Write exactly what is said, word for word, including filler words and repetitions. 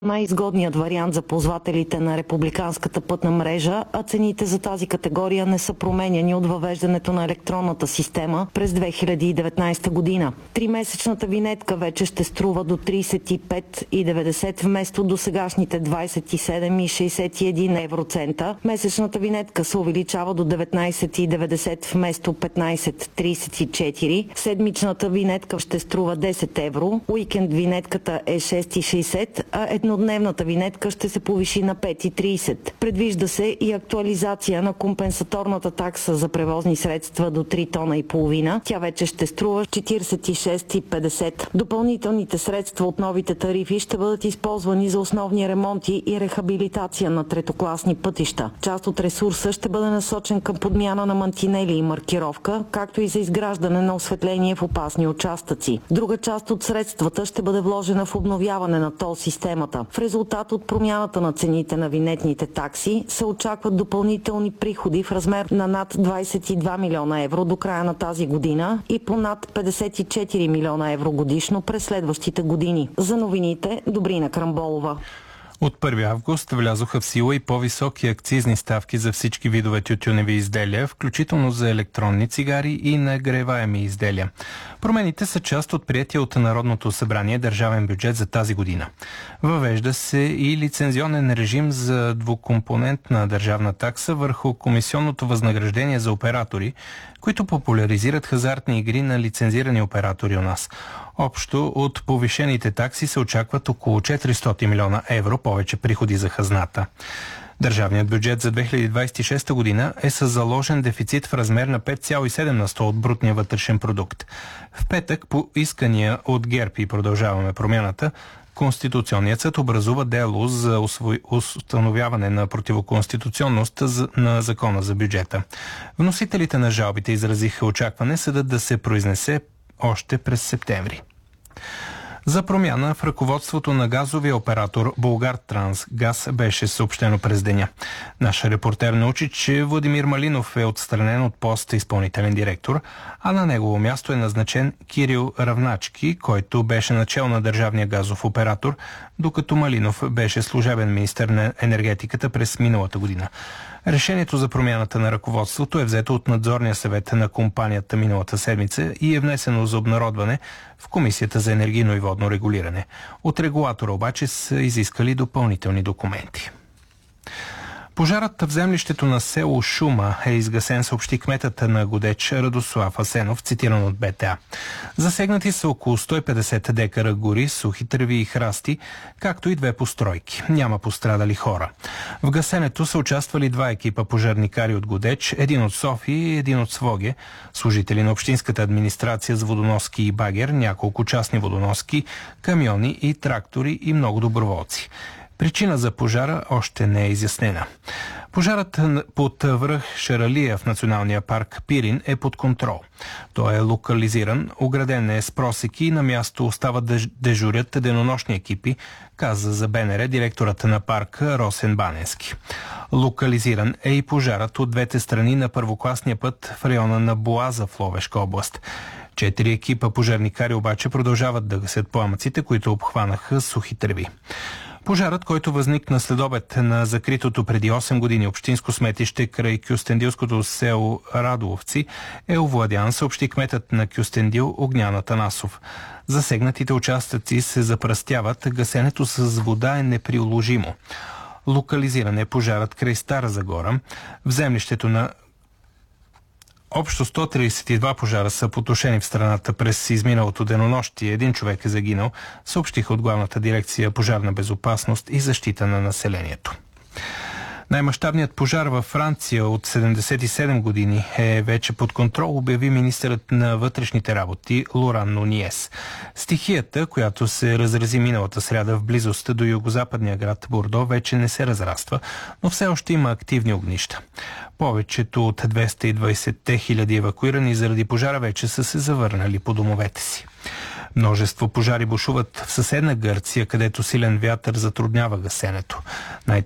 най-изгодният вариант за ползвателите на републиканската пътна мрежа, а цените за тази категория не са променяни от въвеждането на електронната система през две хиляди и деветнадесета година. Тримесечната винетка вече ще струва до тридесет и пет и деветдесет вместо до сегашните двадесет и седем и шестдесет и един евроцента. Месечната винетка се увеличава до деветнадесет и деветдесет вместо петнадесет и тридесет и четири. Седмичната винетка ще струва десет евро. Уикенд винетката е шест и шестдесет, а еднодневната винетка ще се повиши на пет и тридесет. Предвижда се и актуализация на компенсаторната такса за превозни средства до три тона и половина. Тя вече ще струва четиридесет и шест и петдесет. Допълнителните средства от новите тарифи ще бъдат използвани за основни ремонти и рехабилитация на третокласни пътища. Част от ресурса ще бъде насочен към подмяна на мантинели и маркировка, както и за изграждане на осветление в опасни участъци. Друга част от средствата ще бъде вложена в обновяване на тол системата. В резултат от промяната на цените на винетните такси се очакват допълнителни приходи в размер на над двадесет и два милиона евро до края на тази година и по над петдесет и четири милиона евро годишно през следващите години. За новините, Добрина Крамболова. От първи август влязоха в сила и по-високи акцизни ставки за всички видове тютюневи изделия, включително за електронни цигари и нагреваеми изделия. Промените са част от приетия от Народното събрание държавен бюджет за тази година. Въвежда се и лицензионен режим за двукомпонентна държавна такса върху комисионното възнаграждение за оператори, които популяризират хазартни игри на лицензирани оператори у нас. Общо от повишените такси се очакват около четиристотин милиона евро повече приходи за хазната. Държавният бюджет за две хиляди двадесет и шеста година е със заложен дефицит в размер на пет цяло и седем на сто от брутния вътрешен продукт. В петък по искания от ГЕРБ и Продължаваме промяната, Конституционният съд образува дело за установяване на противоконституционност на закона за бюджета. Вносителите на жалбите изразиха очакване съдът да се произнесе още през септември. За промяна в ръководството на газовия оператор Булгартрансгаз беше съобщено през деня. Наш репортер научи, че Владимир Малинов е отстранен от поста изпълнителен директор, а на негово място е назначен Кирил Равначки, който беше начел на държавния газов оператор, докато Малинов беше служебен министър на енергетиката през миналата година. Решението за промяната на ръководството е взето от надзорния съвет на компанията миналата седмица и е внесено за обнародване в Комисията за енергийно и водно регулиране. От регулатора обаче са изискали допълнителни документи. Пожарът в землището на село Шума е изгасен, съобщи кметът на Годеч Радослав Асенов, цитиран от БТА. Засегнати са около сто и петдесет декара гори, сухи треви и храсти, както и две постройки. Няма пострадали хора. В гасенето са участвали два екипа пожарникари от Годеч, един от София и един от Своге, служители на общинската администрация с водоноски и багер, няколко частни водоноски, камиони и трактори и много доброволци. Причина за пожара още не е изяснена. Пожарът под връх Шаралия в националния парк Пирин е под контрол. Той е локализиран, ограден е с просеки и на място остават да дежурят денонощни екипи, каза за БНР директорът на парка Росен Баненски. Локализиран е и пожарът от двете страни на първокласния път в района на Боаза в Ловешка област. Четири екипа пожарникари обаче продължават да гасят пламъците, които обхванаха сухи треви. Пожарът, който възникна следобед на закритото преди осем години общинско сметище край кюстендилското село Радоловци, е овладян, съобщи кметът на Кюстендил Огнян Атанасов. Засегнатите участъци се запръстяват, гасенето с вода е неприложимо. Локализиран е пожарът край Стара Загора, в землището на Общо сто тридесет и два пожара са потушени в страната през изминалото денонощие. Един човек е загинал, съобщиха от главната дирекция пожарна безопасност и защита на населението. Най-мащабният пожар във Франция от седемдесет и седем години е вече под контрол, обяви министърът на вътрешните работи Лоран Нуниес. Стихията, която се разрази миналата сряда в близост до югозападния град Бордо, вече не се разраства, но все още има активни огнища. Повечето от двеста и двадесет хиляди евакуирани заради пожара вече са се завърнали по домовете си. Множество пожари бушуват в съседна Гърция, където силен вятър затруднява гасенето. Най-